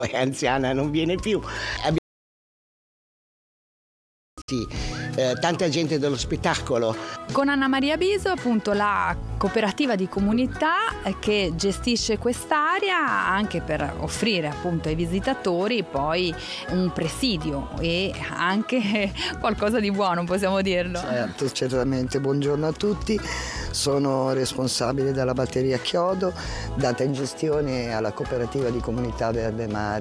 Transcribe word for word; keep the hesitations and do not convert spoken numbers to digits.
è anziana, non viene più. Abbiamo eh, tanta gente dello spettacolo. Con Anna Maria Biso, appunto, la cooperativa di comunità che gestisce quest'area anche per offrire appunto ai visitatori poi un presidio e anche qualcosa di buono, possiamo dirlo. Certo, certamente. Buongiorno a tutti, sono responsabile della batteria Chiodo, data in gestione alla cooperativa di comunità Verde Mare.